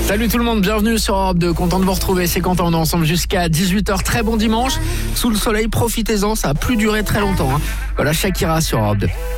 Salut tout le monde, bienvenue sur Europe 2, content de vous retrouver, c'est Quentin, on est ensemble jusqu'à 18h, très bon dimanche, sous le soleil, profitez-en, ça a plus duré très longtemps. Voilà, Shakira sur Europe 2.